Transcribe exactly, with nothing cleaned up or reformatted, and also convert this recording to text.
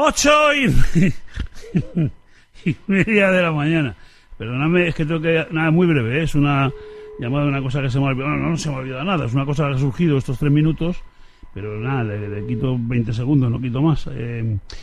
Ocho y, y media de la mañana. Perdóname, es que tengo que... Nada, muy breve, ¿eh? Es una llamada de una cosa que se me ha olvidado. No, no, no se me ha olvidado nada. Es una cosa que ha surgido estos tres minutos, pero nada, le, le quito veinte segundos, no quito más. Eh,